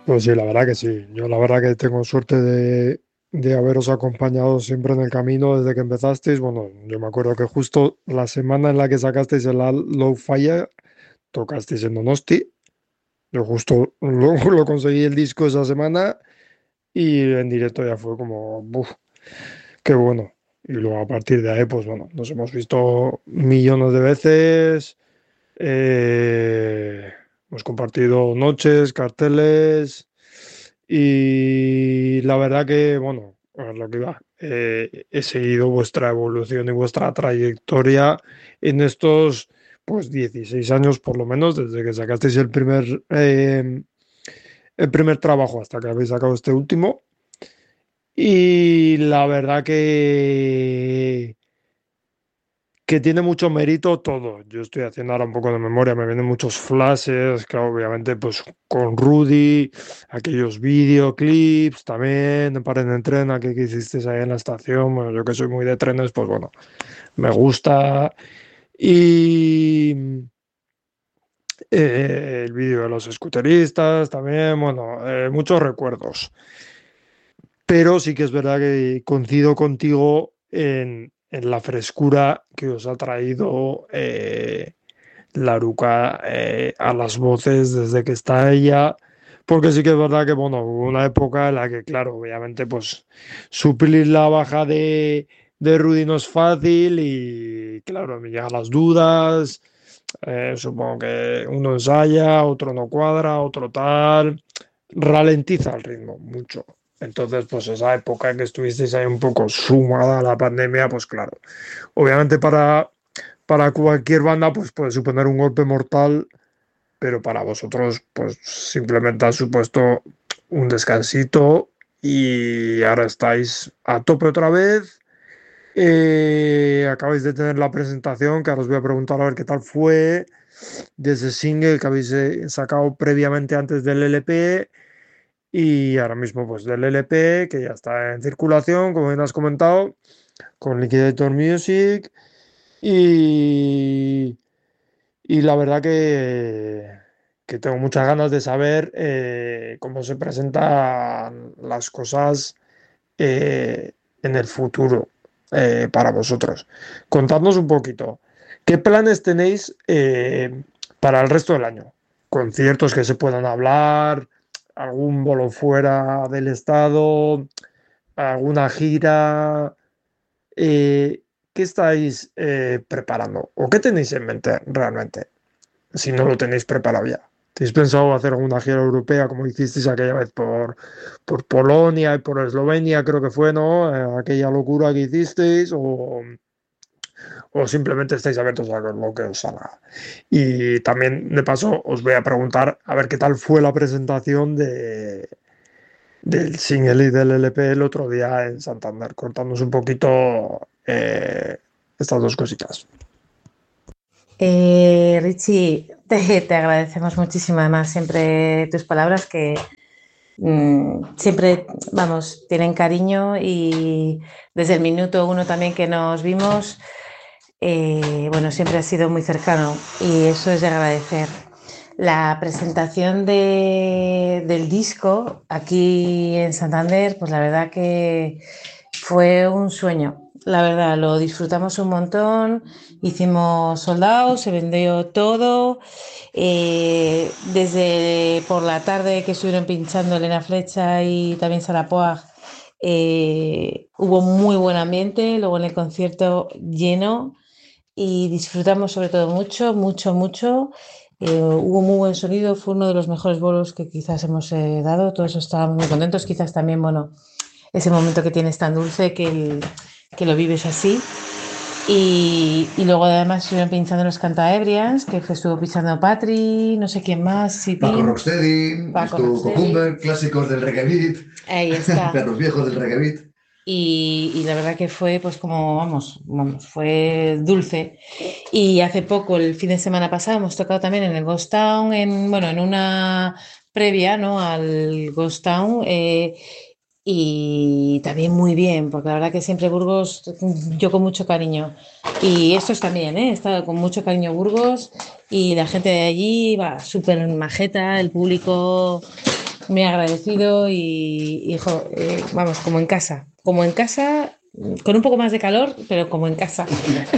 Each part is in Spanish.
Pues sí, la verdad que sí. Yo la verdad que tengo suerte de haberos acompañado siempre en el camino desde que empezasteis. Bueno, yo me acuerdo que justo la semana en la que sacasteis el Low Fire, tocasteis en Donosti. Yo justo lo conseguí el disco esa semana y en directo ya fue como, ¡buf! ¡Qué bueno! Y luego a partir de ahí, pues bueno, nos hemos visto millones de veces. Hemos compartido noches, carteles y la verdad que, bueno, a ver lo que iba, he seguido vuestra evolución y vuestra trayectoria en estos, pues, 16 años por lo menos, desde que sacasteis el primer trabajo hasta que habéis sacado este último. Y la verdad que tiene mucho mérito todo. Yo estoy haciendo ahora un poco de memoria, me vienen muchos flashes, que obviamente pues con Rudy, aquellos videoclips también, Paren en tren, aquel que hicisteis ahí en la estación, bueno, yo que soy muy de trenes, pues bueno, me gusta. Y el vídeo de los scooteristas también, bueno, muchos recuerdos. Pero sí que es verdad que coincido contigo en la frescura que os ha traído Laruca a las voces desde que está ella, porque sí que es verdad que, bueno, hubo una época en la que, claro, obviamente, pues suplir la baja de Rudy no es fácil y, claro, me llegan las dudas, supongo que uno ensaya, otro no cuadra, otro tal, ralentiza el ritmo mucho. Entonces, pues esa época en que estuvisteis ahí un poco sumada a la pandemia, pues claro, obviamente para cualquier banda pues puede suponer un golpe mortal, pero para vosotros pues simplemente ha supuesto un descansito y ahora estáis a tope otra vez. Acabáis de tener la presentación, que ahora os voy a preguntar a ver qué tal fue, de ese single que habéis sacado previamente antes del LP y ahora mismo pues del LP que ya está en circulación, como bien has comentado, con Liquidator Music y, y la verdad que tengo muchas ganas de saber cómo se presentan las cosas en el futuro para vosotros. Contadnos un poquito, ¿qué planes tenéis para el resto del año? ¿Conciertos que se puedan hablar? ¿Algún bolo fuera del estado? ¿Alguna gira? Eh, ¿Qué estáis preparando? ¿O qué tenéis en mente realmente? Si no lo tenéis preparado ya. ¿Tenéis pensado hacer alguna gira europea como hicisteis aquella vez por Polonia y por Eslovenia, creo que fue, ¿no? Aquella locura que hicisteis, o simplemente estáis abiertos a lo que os salga. Y también, de paso, os voy a preguntar a ver qué tal fue la presentación del single y del LP el otro día en Santander. Contándonos un poquito estas dos cositas. Richie, te agradecemos muchísimo además siempre tus palabras que siempre, vamos, tienen cariño y desde el minuto uno también que nos vimos, bueno, siempre ha sido muy cercano y eso es de agradecer. La presentación del disco aquí en Santander, pues la verdad que fue un sueño. La verdad, lo disfrutamos un montón, hicimos soldados, se vendió todo. Desde por la tarde que estuvieron pinchando Elena Flecha y también Sara Poag, hubo muy buen ambiente, luego en el concierto lleno y disfrutamos sobre todo mucho, mucho, mucho. Hubo muy buen sonido, fue uno de los mejores bolos que quizás hemos dado, todos estábamos muy contentos, quizás también, bueno, ese momento que tienes tan dulce que lo vives así. Y luego además estuvieron pinchando los Cantaebrians, que estuvo pinchando Patri, no sé quién más, Paco Sipin, Rocksteady, Paco estuvo Rocksteady. Cucumber, clásicos del reggae beat, Ahí está. perros viejos del reggae beat. Y la verdad que fue pues como, vamos, fue dulce. Y hace poco, el fin de semana pasado, hemos tocado también en el Ghost Town, bueno, en una previa, ¿no? Al Ghost Town. Y también muy bien, porque la verdad que siempre Burgos, yo con mucho cariño. Y estos también, ¿eh? He estado con mucho cariño Burgos y la gente de allí va súper majeta, el público muy agradecido y vamos, como en casa, con un poco más de calor, pero como en casa.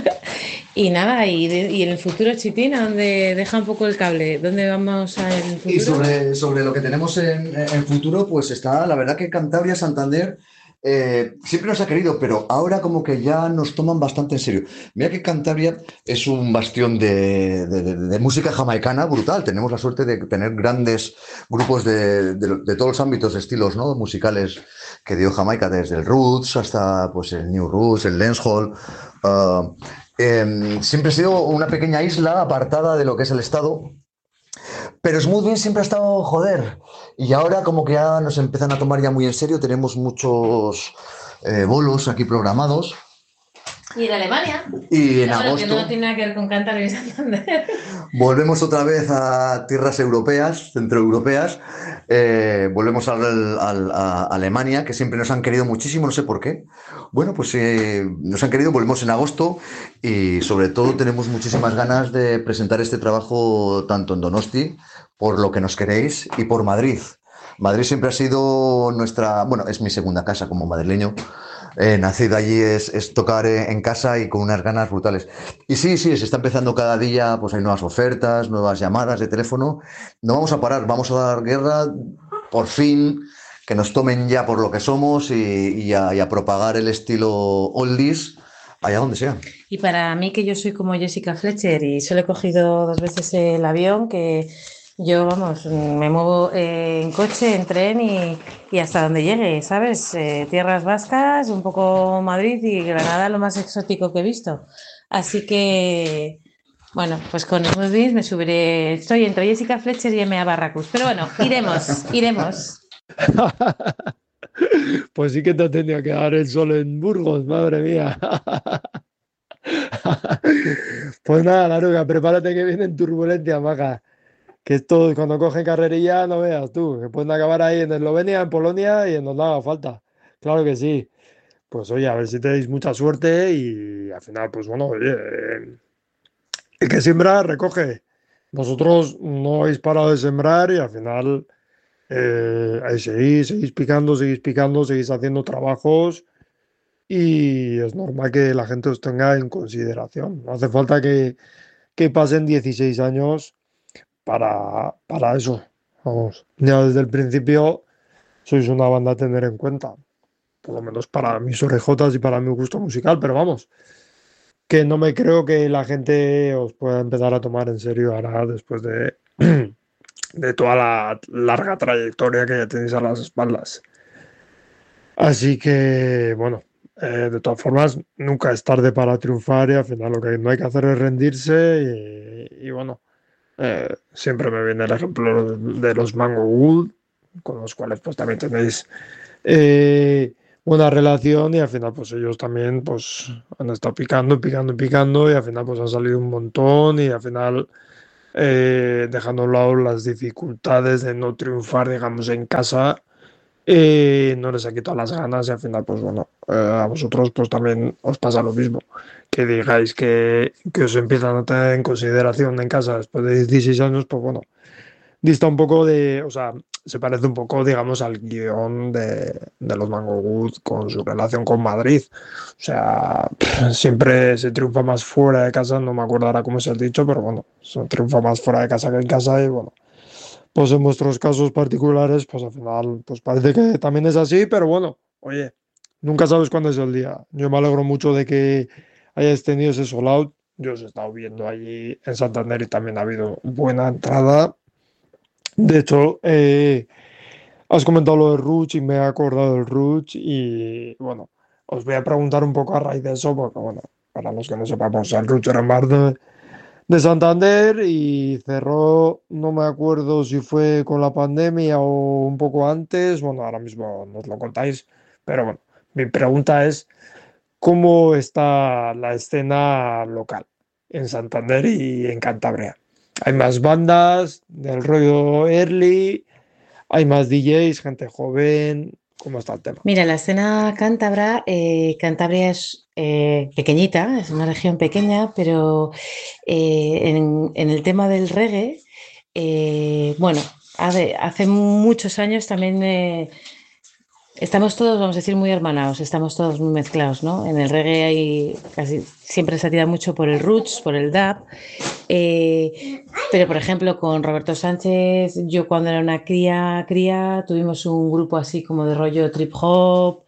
Y nada, y en el futuro, Chitín, ¿a dónde deja un poco el cable? ¿Dónde vamos en el Y futuro? sobre lo que tenemos en futuro, pues está, la verdad que Cantabria, Santander, siempre nos ha querido, pero ahora como que ya nos toman bastante en serio. Mira que Cantabria es un bastión de música jamaicana brutal. Tenemos la suerte de tener grandes grupos de todos los ámbitos, estilos, ¿no? musicales que dio Jamaica, desde el roots hasta pues, el new roots, el dancehall. ah, Siempre ha sido una pequeña isla apartada de lo que es el Estado, pero Smoothie siempre ha estado joder. Y ahora como que ya nos empiezan a tomar ya muy en serio. Tenemos muchos bolos aquí programados. Y en Alemania. Y en Pero bueno, que agosto no tiene nada que ver con Cantabria y Santander. volvemos otra vez a tierras europeas, centroeuropeas. Volvemos a Alemania, que siempre nos han querido muchísimo, no sé por qué. Bueno, pues nos han querido, volvemos en agosto y sobre todo tenemos muchísimas ganas de presentar este trabajo tanto en Donosti, por lo que nos queréis, y por Madrid. Madrid siempre ha sido nuestra, bueno, es mi segunda casa como madrileño. Nacido allí es tocar en casa y con unas ganas brutales. Y sí, sí, se está empezando cada día, pues hay nuevas ofertas, nuevas llamadas de teléfono. No vamos a parar, vamos a dar guerra, por fin, que nos tomen ya por lo que somos y a propagar el estilo oldies allá donde sea. Y para mí, que yo soy como Jessica Fletcher y solo he cogido 2 veces el avión, que yo, vamos, me muevo en coche, en tren y hasta donde llegue, ¿sabes? Tierras vascas, un poco Madrid y Granada, lo más exótico que he visto. Así que, bueno, pues con Smoothies me subiré. Estoy entre Jessica Fletcher y M.A. Barracus. Pero bueno, iremos. Pues sí que te ha tenido que dar el sol en Burgos, madre mía. Pues nada, Laruga, prepárate que vienen turbulencias, maja. Que esto, cuando cogen carrerilla, no veas tú, que pueden acabar ahí en Eslovenia, en Polonia y en donde haga falta. Claro que sí. Pues oye, a ver si tenéis mucha suerte y al final, pues bueno, oye, el que siembra, recoge. Vosotros no habéis parado de sembrar y al final ahí seguís picando, seguís haciendo trabajos y es normal que la gente os tenga en consideración. No hace falta que pasen 16 años para eso. Vamos, ya desde el principio sois una banda a tener en cuenta, por lo menos para mis orejotas y para mi gusto musical, pero vamos, que no me creo que la gente os pueda empezar a tomar en serio ahora después de toda la larga trayectoria que ya tenéis a las espaldas. Así que, bueno, de todas formas, nunca es tarde para triunfar y al final lo que no hay que hacer es rendirse y bueno, siempre me viene el ejemplo de los Mango Wood, con los cuales pues también tenéis una relación y al final pues ellos también pues han estado picando, picando, picando y al final pues han salido un montón y al final dejando a un lado las dificultades de no triunfar digamos en casa no les ha quitado las ganas y al final pues bueno a vosotros pues también os pasa lo mismo que digáis que os empiezan a tener en consideración en casa después de 16 años pues bueno dista un poco de, o sea, se parece un poco, digamos, al guión de los Mango Good con su relación con Madrid. O sea, siempre se triunfa más fuera de casa, no me acuerdo ahora cómo se ha dicho, pero bueno, se triunfa más fuera de casa que en casa y bueno, pues en vuestros casos particulares, pues al final, pues parece que también es así, pero bueno, oye, nunca sabes cuándo es el día. Yo me alegro mucho de que hayáis tenido ese sold out. Yo os he estado viendo allí en Santander y también ha habido buena entrada. De hecho, has comentado lo de Ruch y me he acordado del Ruch y bueno, os voy a preguntar un poco a raíz de eso, porque bueno, para los que no sepamos, el Ruch era en bar de Santander y cerró, no me acuerdo si fue con la pandemia o un poco antes, bueno, ahora mismo nos lo contáis, pero bueno, mi pregunta es, ¿cómo está la escena local en Santander y en Cantabria? ¿Hay más bandas del rollo early? ¿Hay más DJs, gente joven? ¿Cómo está el tema? Mira, la escena cántabra, Cantabria es pequeñita, es una región pequeña, pero en el tema del reggae, bueno, hace muchos años también estamos todos, vamos a decir, muy hermanados, estamos todos muy mezclados, ¿no? En el reggae hay casi siempre se tira mucho por el roots, por el dub. Pero, por ejemplo, con Roberto Sánchez, yo cuando era una cría, tuvimos un grupo así como de rollo trip hop,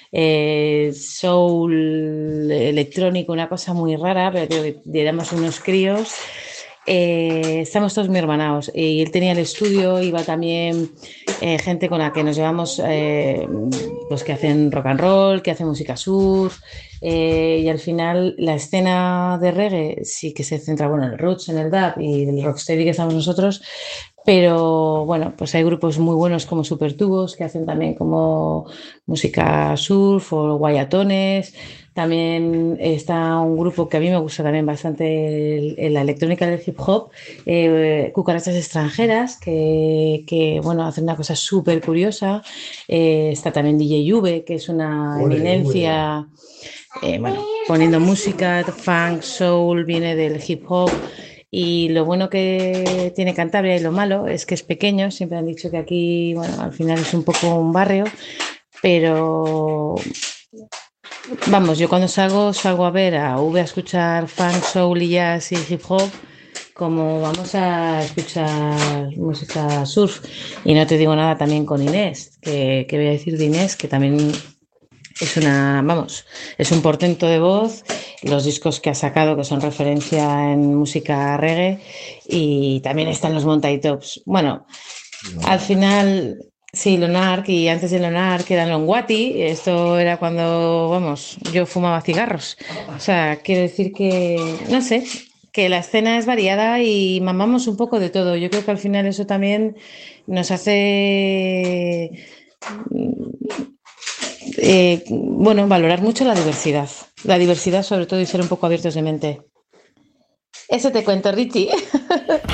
soul, electrónico, una cosa muy rara, pero que éramos unos críos. Estamos todos muy hermanados. Y él tenía el estudio, iba también gente con la que nos llevamos, pues que hacen rock and roll, que hacen música surf. Y al final la escena de reggae sí que se centra, bueno, en el roots, en el dub y el rocksteady que estamos nosotros, pero bueno, pues hay grupos muy buenos como Supertubos que hacen también como música surf o guayatones. También está un grupo que a mí me gusta también bastante la electrónica del hip hop, Cucarachas Extranjeras, que bueno, hacen una cosa súper curiosa. Está también DJ V, que es una eminencia, bueno, poniendo música, funk, soul, viene del hip hop. Y lo bueno que tiene Cantabria y lo malo es que es pequeño. Siempre han dicho que aquí, bueno, al final es un poco un barrio, pero vamos, yo cuando salgo a ver a V a escuchar funk, soul y jazz y hip hop, como vamos a escuchar música surf. Y no te digo nada también con Inés, que voy a decir de Inés, que también es vamos, es un portento de voz. Los discos que ha sacado que son referencia en música reggae y también están los Monty Tops. Bueno, al final, sí, Lonark y antes de Lonark eran Longwati. Esto era cuando, vamos, yo fumaba cigarros. O sea, quiero decir que, no sé, que la escena es variada y mamamos un poco de todo. Yo creo que al final eso también nos hace bueno, valorar mucho la diversidad. La diversidad sobre todo y ser un poco abiertos de mente. Eso te cuento, Richie.